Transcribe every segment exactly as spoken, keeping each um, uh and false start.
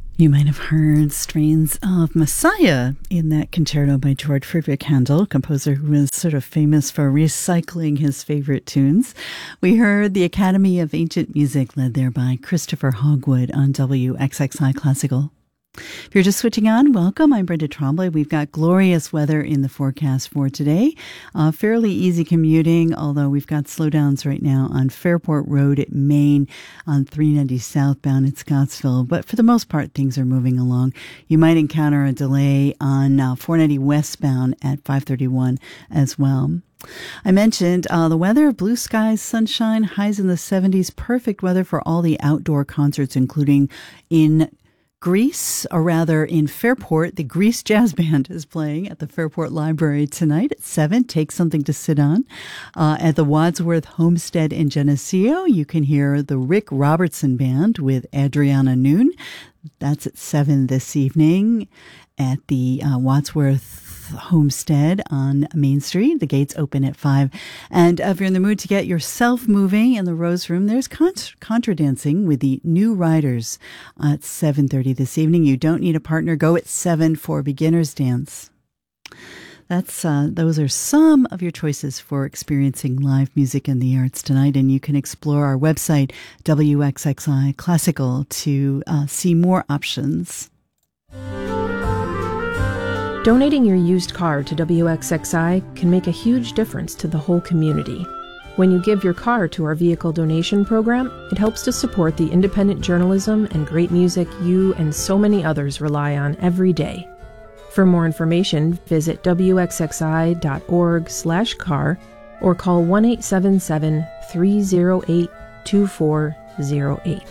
You might have heard strains of Messiah in that concerto by George Friedrich Handel, a composer who is sort of famous for recycling his favorite tunes. We heard the Academy of Ancient Music, led there by Christopher Hogwood on W X X I Classical. If you're just switching on, welcome. I'm Brenda Trombley. We've got glorious weather in the forecast for today. Uh, fairly easy commuting, although we've got slowdowns right now on Fairport Road at Maine, on three ninety southbound at Scottsville. But for the most part, things are moving along. You might encounter a delay on uh, four ninety westbound at five thirty-one as well. I mentioned uh, the weather, blue skies, sunshine, highs in the seventies, perfect weather for all the outdoor concerts, including in Greece, or rather in Fairport. The Greece Jazz Band is playing at the Fairport Library tonight at seven. Take something to sit on. Uh, at the Wadsworth Homestead in Geneseo, you can hear the Rick Robertson Band with Adriana Noon. That's at seven this evening at the uh, Wadsworth Homestead on Main Street. The gates open at five. And if you're in the mood to get yourself moving in the Rose Room, there's Cont- Contra Dancing with the New Riders at seven thirty this evening. You don't need a partner. Go at seven for Beginner's Dance. That's uh, those are some of your choices for experiencing live music and the arts tonight, and you can explore our website, W X X I Classical, to uh, see more options. Donating your used car to W X X I can make a huge difference to the whole community. When you give your car to our vehicle donation program, it helps to support the independent journalism and great music you and so many others rely on every day. For more information, visit W X X I dot org slash car or call one eight seven seven, three zero eight, two four zero eight.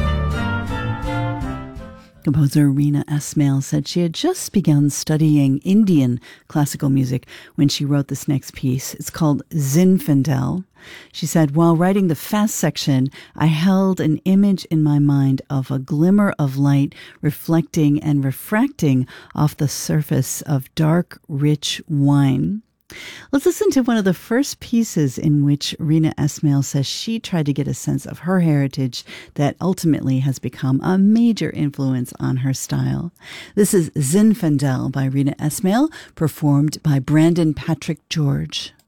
Composer Rina Esmail said she had just begun studying Indian classical music when she wrote this next piece. It's called Zinfandel. She said, while writing the fast section, I held an image in my mind of a glimmer of light reflecting and refracting off the surface of dark, rich wine. Let's listen to one of the first pieces in which Rina Esmail says she tried to get a sense of her heritage that ultimately has become a major influence on her style. This is Zinfandel by Rina Esmail, performed by Brandon Patrick George.